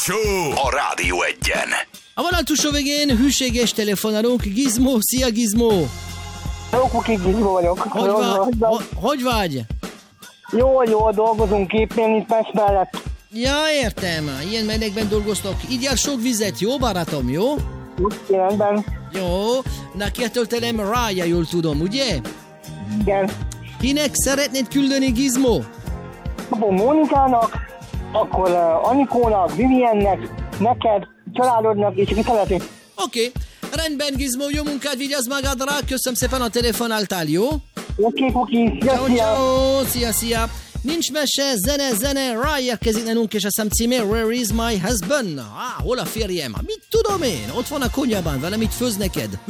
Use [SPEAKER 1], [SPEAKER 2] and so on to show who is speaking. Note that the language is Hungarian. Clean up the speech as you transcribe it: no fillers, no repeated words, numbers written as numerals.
[SPEAKER 1] Show a Rádió Egyen.
[SPEAKER 2] A vonal túlsó végén hűséges telefonálunk. Gizmo, szia Gizmo!
[SPEAKER 3] Jó, Kuki, Gizmo vagyok.
[SPEAKER 2] Hogy vagy?
[SPEAKER 3] Jó, dolgozunk éppen itt Pest mellett.
[SPEAKER 2] Ja, értem. Ilyen melegben dolgoztok. Igyál sok vizet, jó barátom, jó?
[SPEAKER 3] Rendben.
[SPEAKER 2] Jó. Neki töltelem Rája, jól tudom, ugye?
[SPEAKER 3] Igen.
[SPEAKER 2] Kinek szeretnéd küldeni, Gizmo?
[SPEAKER 3] Akkor Mónikának, akkor Anikónak, Viviennek, neked, családodnak, és ki szereti.
[SPEAKER 2] Oké. Rendben, Gizmo, jó munkát, vigyázz magadra. Köszönöm szépen, a telefonáltál, jó?
[SPEAKER 3] Oké, Kuki, szia.
[SPEAKER 2] Szia. Nincs mese, zene, Rája érkezik nálunk, és a szám címe Where is my husband? Hol a férjem? Mit tudom én? Ott van a konyhában, vele mit főz neked?